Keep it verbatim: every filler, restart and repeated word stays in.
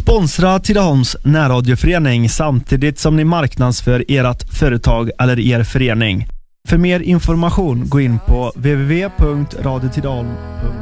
Sponsra Tidaholms närradioförening samtidigt som ni marknadsför ert företag eller er förening. För mer information gå in på w w w punkt radio tidahol punkt se.